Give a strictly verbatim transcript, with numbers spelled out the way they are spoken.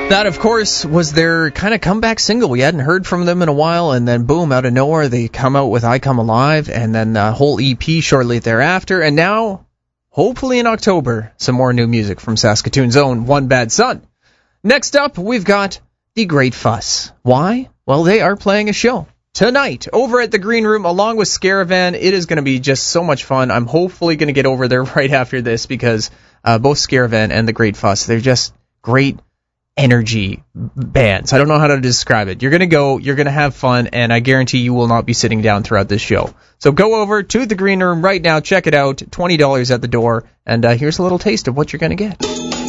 That, of course, was their kind of comeback single. We hadn't heard from them in a while, and then boom, out of nowhere, they come out with I Come Alive, and then a whole E P shortly thereafter, and now, hopefully in October, some more new music from Saskatoon's own One Bad Son. Next up, we've got The Great Fuss. Why? Well, they are playing a show tonight over at the Green Room along with Scaravan. It is going to be just so much fun. I'm hopefully going to get over there right after this because uh, both Scaravan and The Great Fuss, they're just great energy bands. I don't know how to describe it. You're going to go, you're going to have fun, and I guarantee you will not be sitting down throughout this show. So go over to the Green Room right now, check it out, twenty dollars at the door, and uh, here's a little taste of what you're going to get.